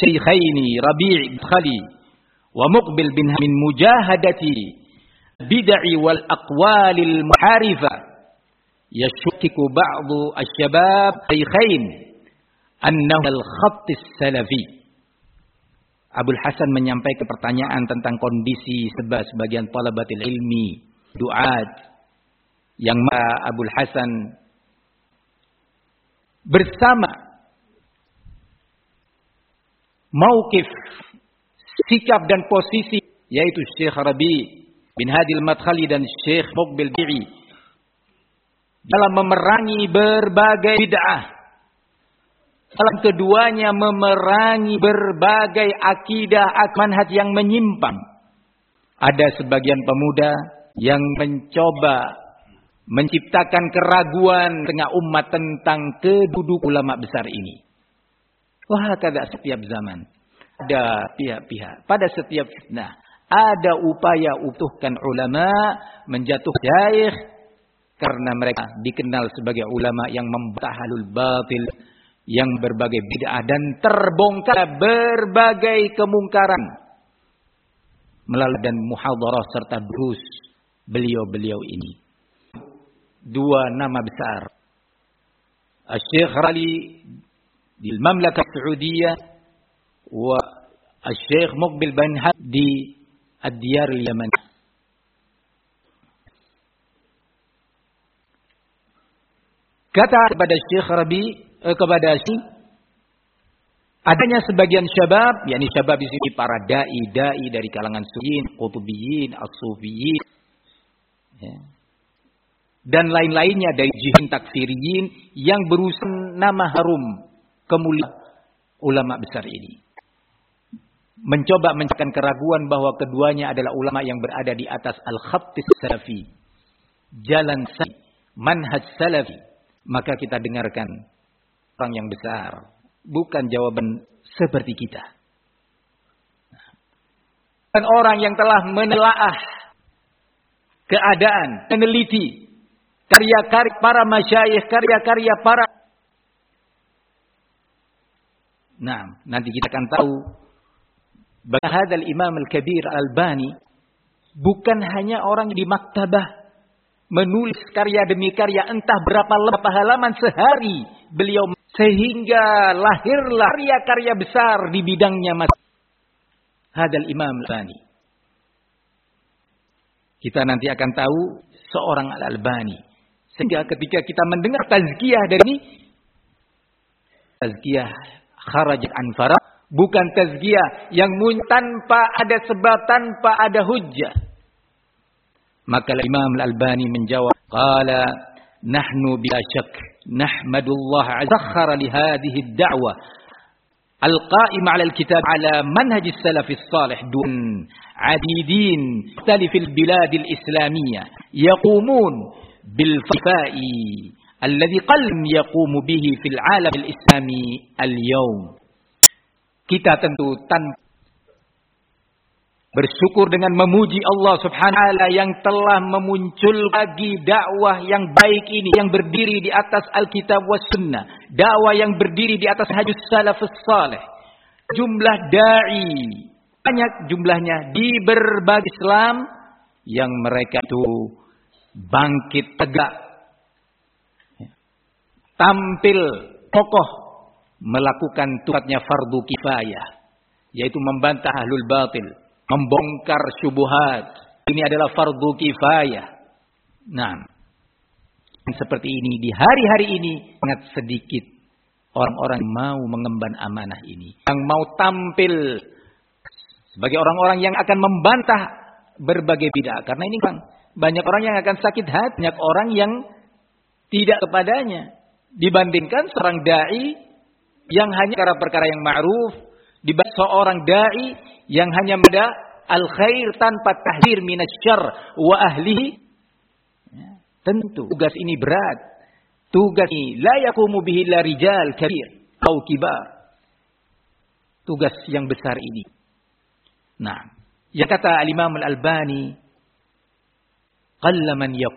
Syaikhaini Rabi' Khali wa Muqbil bin min mujahadati bid'i wal aqwalil muharifa yashkiku ba'du asy-syabab Syaikhain annahu al-khatt as-salafi. Abul Hasan menyampaikan pertanyaan tentang kondisi sebagian talabatil ilmi, duat, yang Abul Hasan bersama mauqif, sikap dan posisi, yaitu Syekh Rabi' bin Hadi al-Madkhali dan Syekh Muqbil Bi'i dalam memerangi berbagai bid'ah. Dalam keduanya memerangi berbagai akidah manhaj yang menyimpang. Ada sebagian pemuda yang mencoba menciptakan keraguan tengah umat tentang kedudukan ulama besar ini. Wah, kada setiap zaman ada pihak-pihak, pada setiap fitnah ada upaya utuhkan ulama, menjatuh syaikh karena mereka dikenal sebagai ulama yang membantah halul batil, yang berbagai bid'ah dan terbongkar berbagai kemungkaran melalui dan muhadharah serta durus beliau-beliau ini. Dua nama besar, Syekh Ali di Mamlakah Saudiyah wa Syekh Muqbil bin Hadi di Ad-Diyar al-Yaman. Kata kepada Syekh Rabi, kepada Syekh, adanya sebagian syabab, yakni syabab di sini para dai dari kalangan sufiyin, qutubiyin, as-sufiyin, ya, dan lain-lainnya dari jihad takfiriyin yang berusaha nama harum kemuliaan ulama besar ini. Mencoba menciptakan keraguan bahwa keduanya adalah ulama yang berada di atas al-khattis salafi, jalan salafi, manhaj salafi. Maka kita dengarkan orang yang besar, bukan jawaban seperti kita. Dan orang yang telah menelaah keadaan, meneliti karya-karya para masyayikh, karya-karya para. Nah, nanti kita akan tahu bahwa hadzal Imam Al-Kabir Al-Albani bukan hanya orang di maktabah menulis karya demi karya entah berapa halaman sehari beliau, sehingga lahirlah karya-karya besar di bidangnya. Hadzal Imam Al-Albani. Kita nanti akan tahu seorang Al-Albani. Sehingga ketika kita mendengar tazkiyah dari ini, tazkiyah kharajat anfara, bukan tazkiyah yang tanpa ada sebab, tanpa ada hujjah. Maka Imam Al-Albani menjawab, qala nahnu bila syak nahmadullah azakhara li hadhihi ad-da'wah al-qa'imah 'ala al-kitab 'ala manhaj as-salaf as-salih dun 'adidin talifil bilad al-islamiyyah yaqumun bil fa'i alladhi qalm yaqumu bihi fil 'alam al-islami al-yawm. Kita tentu tanpa bersyukur dengan memuji Allah Subhanahu wa taala yang telah memuncul bagi dakwah yang baik ini, yang berdiri di atas Alkitab was Sunnah, dakwah yang berdiri di atas hadis salafus salih. Jumlah dai banyak jumlahnya di berbagai Islam yang mereka itu bangkit tegak, tampil kokoh melakukan tugasnya fardu kifayah, yaitu membantah ahlul batil, membongkar syubhat. Ini adalah fardu kifayah. Nah, seperti ini di hari-hari ini sangat sedikit orang-orang mau mengemban amanah ini, yang mau tampil sebagai orang-orang yang akan membantah berbagai bid'ah. Karena ini kan banyak orang yang akan sakit hati, banyak orang yang tidak kepadanya, dibandingkan seorang dai yang hanya perkara-perkara yang ma'ruf, dibanding seorang dai yang hanya pada al-khair tanpa tahdzir minasyarr wa ahlihi. Ya, tentu tugas ini berat. Tugas ini la yaqumu bihi illa rijal kabir atau kibar. Tugas yang besar ini. Nah, yang kata Al-Imam Al-Albani, qalla man